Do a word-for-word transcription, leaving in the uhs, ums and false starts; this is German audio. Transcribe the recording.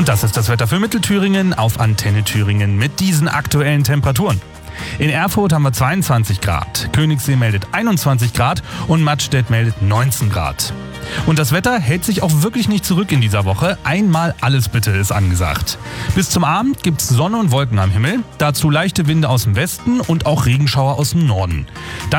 Und das ist das Wetter für Mittelthüringen auf Antenne Thüringen mit diesen aktuellen Temperaturen. In Erfurt haben wir zweiundzwanzig Grad, Königssee meldet einundzwanzig Grad und Mattstedt meldet neunzehn Grad. Und das Wetter hält sich auch wirklich nicht zurück in dieser Woche. Einmal alles bitte ist angesagt. Bis zum Abend gibt's Sonne und Wolken am Himmel, dazu leichte Winde aus dem Westen und auch Regenschauer aus dem Norden.